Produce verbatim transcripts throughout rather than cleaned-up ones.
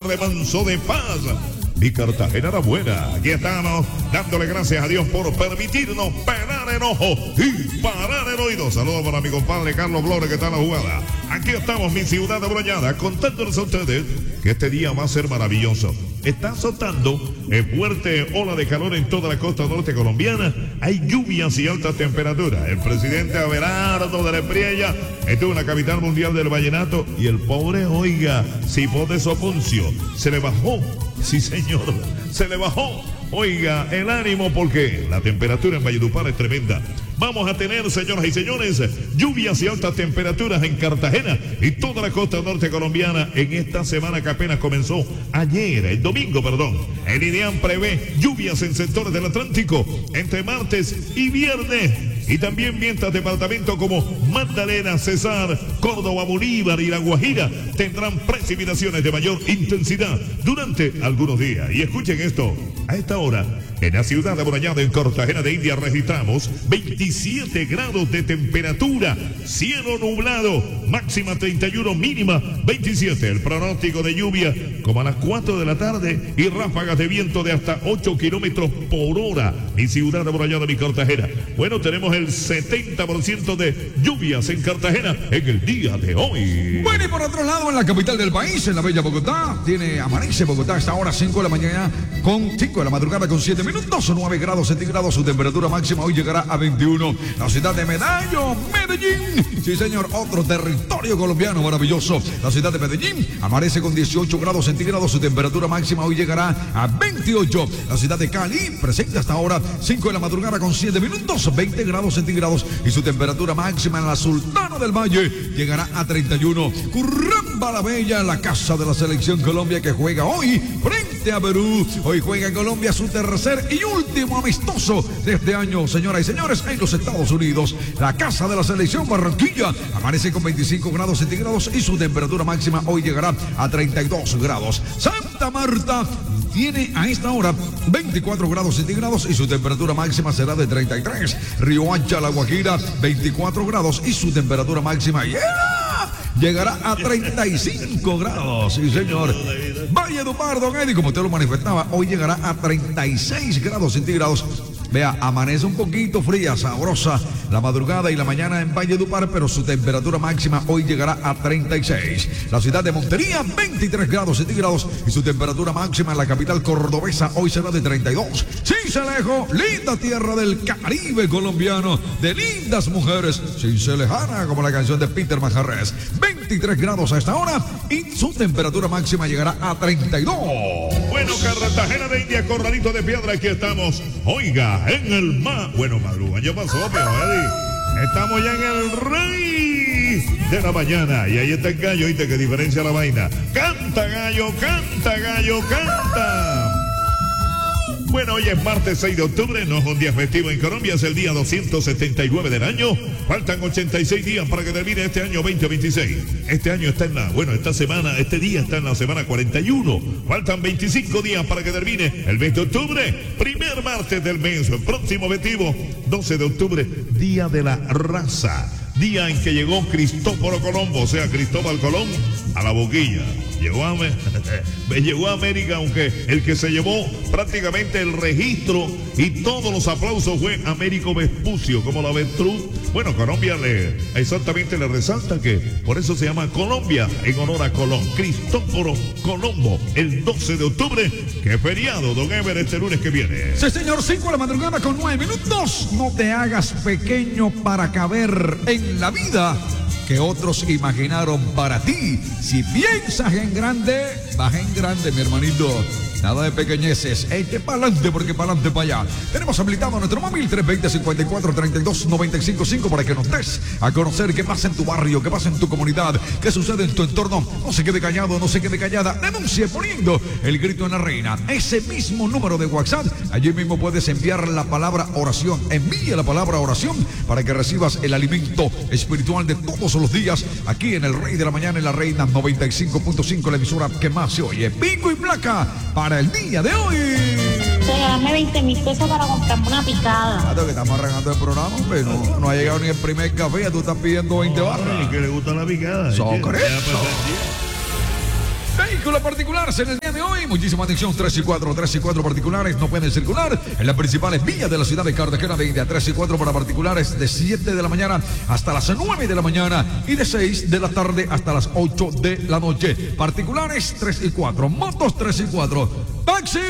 remanso de paz. Mi Cartagena era buena. Aquí estamos dándole gracias a Dios por permitirnos pelar el ojo y parar el oído. Saludos para mi compadre Carlos Flores, que está en la jugada. Aquí estamos, mi ciudad abroñada, contándoles a ustedes que este día va a ser maravilloso. Está azotando en fuerte ola de calor en toda la costa norte colombiana. Hay lluvias y altas temperaturas. El presidente Abelardo de la Espriella estuvo en la capital mundial del vallenato y el pobre, oiga, Cipote Soponcio, se le bajó. Sí, señor, se le bajó, oiga, el ánimo porque la temperatura en Valledupar es tremenda. Vamos a tener, señoras y señores, lluvias y altas temperaturas en Cartagena y toda la costa norte colombiana en esta semana que apenas comenzó ayer, el domingo, perdón. El IDEAM prevé lluvias en sectores del Atlántico entre martes y viernes. Y también mientras departamentos como Magdalena, Cesar, Córdoba, Bolívar y La Guajira tendrán precipitaciones de mayor intensidad durante algunos días. Y escuchen esto, a esta hora, en la ciudad amurallada en Cartagena de India registramos veintisiete grados de temperatura, cielo nublado, máxima treinta y uno, mínima veintisiete. El pronóstico de lluvia como a las cuatro de la tarde y ráfagas de viento de hasta ocho kilómetros por hora. Mi ciudad amurallada, mi Cartagena. Bueno, tenemos el setenta por ciento de lluvias en Cartagena en el día de hoy. Bueno, y por otro lado, en la capital del país, en la bella Bogotá, tiene amanece Bogotá hasta ahora cinco de la mañana con cinco de la madrugada con siete minutos, nueve grados centígrados, su temperatura máxima hoy llegará a veintiuno. La ciudad de Medallo, Medellín, sí señor, otro territorio colombiano maravilloso. La ciudad de Medellín amanece con dieciocho grados centígrados, su temperatura máxima hoy llegará a veintiocho. La ciudad de Cali presente hasta ahora cinco de la madrugada con siete minutos, veinte grados centígrados y su temperatura máxima en la Sultana del Valle llegará a treinta y uno. Curramba la Bella, la casa de la selección Colombia que juega hoy frente a Perú. Hoy juega en Colombia su tercer y último amistoso de este año, señoras y señores, en los Estados Unidos. La casa de la selección Barranquilla amanece con veinticinco grados centígrados y su temperatura máxima hoy llegará a treinta y dos grados. Santa Marta tiene a esta hora veinticuatro grados centígrados y su temperatura máxima será de treinta y tres. Río Ancha, La Guajira, veinticuatro grados y su temperatura máxima yeah, llegará a treinta y cinco grados. Sí, señor. Valledupar, don Eddie, como usted lo manifestaba, hoy llegará a treinta y seis grados centígrados. Vea, amanece un poquito fría, sabrosa la madrugada y la mañana en Valledupar, pero su temperatura máxima hoy llegará a treinta y seis. La ciudad de Montería, veintitrés grados centígrados y su temperatura máxima en la capital cordobesa hoy será de treinta y dos. Sincelejo, linda tierra del Caribe colombiano, de lindas mujeres, Cincelejana, como la canción de Peter Manjarres. veintitrés grados a esta hora y su temperatura máxima llegará a treinta y dos. Bueno, Cartagena de India, Corralito de Piedra, aquí estamos. Oiga, en el mar. Bueno, madruga, ya pasó, pero Eddie, estamos ya en el rey de la mañana. Y ahí está el gallo, ¿viste? Que diferencia la vaina. Canta, gallo, canta, gallo, canta. Bueno, hoy es martes seis de octubre, no es un día festivo en Colombia, es el día doscientos setenta y nueve del año. Faltan ochenta y seis días para que termine este año veinte veintiséis. Este año está en la, bueno, esta semana, este día está en la semana cuarenta y uno. Faltan veinticinco días para que termine el veinte de octubre, primer martes del mes. El próximo festivo, doce de octubre, Día de la Raza. Día en que llegó Cristóforo Colombo, o sea, Cristóbal Colón, a la boquilla. Llegó a, llegó a América, aunque el que se llevó prácticamente el registro y todos los aplausos fue Américo Vespucio, como la avestruz. Bueno, Colombia le exactamente le resalta que por eso se llama Colombia, en honor a Colón. Cristóforo Colombo, el doce de octubre, que es feriado, don Ever, este lunes que viene. Sí, señor, cinco de la madrugada con nueve minutos. No te hagas pequeño para caber en la vida que otros imaginaron para ti. Si piensas en grande, baja en grande, mi hermanito. Nada de pequeñeces, eche para adelante porque para adelante para allá. Tenemos habilitado nuestro móvil tres veinte, cincuenta y cuatro, treinta y dos, noventa y cinco cinco para que nos des a conocer qué pasa en tu barrio, qué pasa en tu comunidad, qué sucede en tu entorno. No se quede callado, no se quede callada. Denuncie poniendo el grito en la reina. Ese mismo número de WhatsApp, allí mismo puedes enviar la palabra oración. Envía la palabra oración para que recibas el alimento espiritual de todos los días aquí en el Rey de la Mañana, en la Reina noventa y cinco punto cinco, la emisora que más se oye. Pico y placa para el día de hoy. Regálame veinte mil pesos para comprarme una picada. Claro que estamos arrancando el programa, hombre. No, no ha llegado ni el primer café, tú estás pidiendo veinte barras. Que le gusta la picada. Son crees. Vehículos particulares en el día de hoy. Muchísima atención. tres y cuatro, tres y cuatro particulares no pueden circular en las principales vías de la ciudad de Cartagena de India. tres y cuatro para particulares de siete de la mañana hasta las nueve de la mañana y de seis de la tarde hasta las ocho de la noche. Particulares tres y cuatro, motos tres y cuatro. ¡Taxi!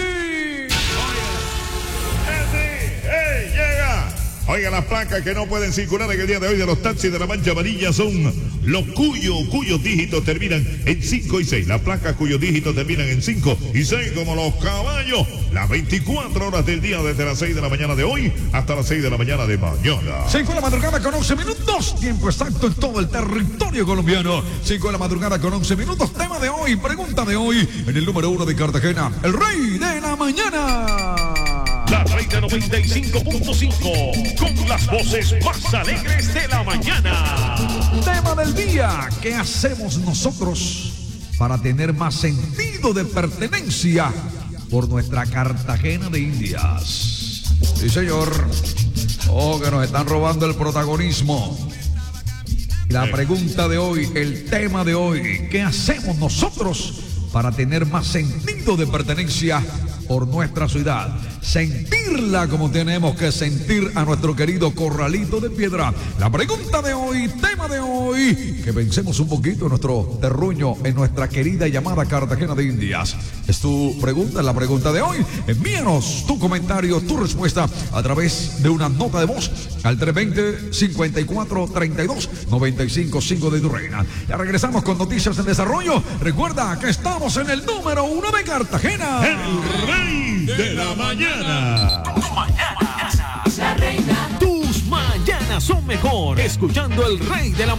Oiga, las placas que no pueden circular en el día de hoy de los taxis de la Mancha Amarilla son los cuyos, cuyos dígitos terminan en cinco y seis. Las placas cuyos dígitos terminan en cinco y seis, como los caballos. Las veinticuatro horas del día, desde las seis de la mañana de hoy hasta las seis de la mañana de mañana. cinco de la madrugada con once minutos. Tiempo exacto en todo el territorio colombiano. cinco de la madrugada con once minutos. Tema de hoy, pregunta de hoy en el número uno de Cartagena. El rey de la mañana. La Rey de noventa y cinco punto cinco, con las voces más alegres de la mañana. Tema del día, ¿qué hacemos nosotros para tener más sentido de pertenencia por nuestra Cartagena de Indias? Sí, señor. Oh, que nos están robando el protagonismo. La pregunta de hoy, el tema de hoy, ¿qué hacemos nosotros para tener más sentido de pertenencia por nuestra ciudad? Sentirla como tenemos que sentir a nuestro querido Corralito de Piedra. La pregunta de hoy, tema de hoy, que pensemos un poquito en nuestro terruño, en nuestra querida y llamada Cartagena de Indias. Es tu pregunta, la pregunta de hoy. Envíanos tu comentario, tu respuesta a través de una nota de voz al tres veinte, cincuenta y cuatro, treinta y dos, noventa y cinco, cinco de tu reina. Ya regresamos con noticias en desarrollo. Recuerda que estamos en el número uno de Cartagena. El rey de la mañana. Tus mañanas. La reina. Tus mañanas son mejor escuchando el Rey de la Mañana.